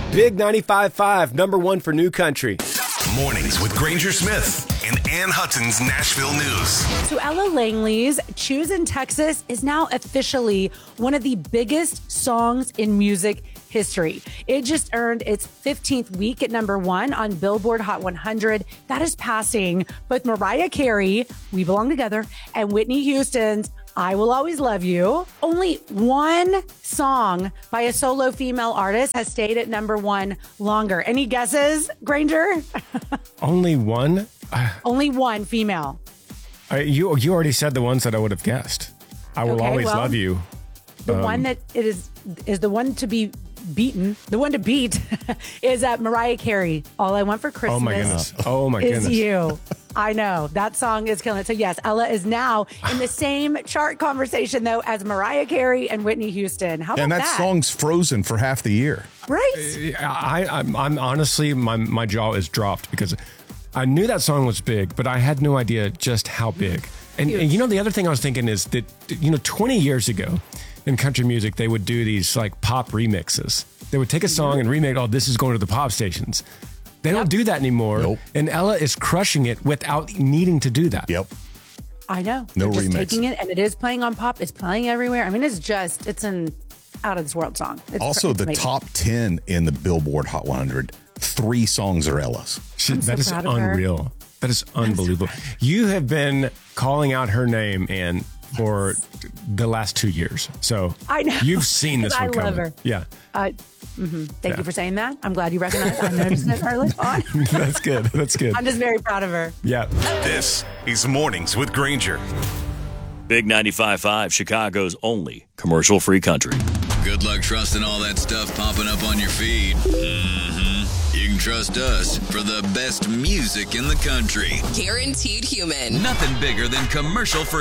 Big 95.5, number one for new country. Mornings with Granger Smith and Ann Hudson's Nashville News. So Ella Langley's Choose in Texas is now officially one of the biggest songs in music history. It just earned its 15th week at number one on Billboard Hot 100. That is passing both Mariah Carey, We Belong Together, and Whitney Houston's I Will Always Love You. Only one song by a solo female artist has stayed at number one longer. Any guesses, Granger? Only one? Only one female. You already said the ones that I would have guessed. I Will Always Love You. The one that it is the one to be beaten. The one to beat is Mariah Carey. All I Want for Christmas. Oh my goodness. Oh my goodness. Is you. I know. That song is killing it. So yes, Ella is now in the same chart conversation though as Mariah Carey and Whitney Houston. How about and that song's frozen for half the year. Right? I'm honestly, my jaw is dropped because I knew that song was big, but I had no idea just how big. And you know, the other thing I was thinking is that, 20 years ago in country music, they would do these like pop remixes. They would take a song and remake, this is going to the pop stations. They don't do that anymore. Nope. And Ella is crushing it without needing to do that. Yep. I know. No They're just remix. taking it, and it is playing on pop. It's playing everywhere. I mean, it's an out of this world song. It's the amazing. top 10 in the Billboard Hot 100, 3 songs are Ella's. That is proud of her. unreal. That is unbelievable. You have been calling out her name, Ann, for the last 2 years. So I know. You've seen this one I coming. love her. Yeah. Thank you for saying that. I'm glad you recognize. I noticed it early on. That's good. That's good. I'm just very proud of her. Yeah. This is Mornings with Granger. Big 95.5, Chicago's only commercial-free country. Good luck trusting all that stuff popping up on your feed. You can trust us for the best music in the country. Guaranteed human. Nothing bigger than commercial-free.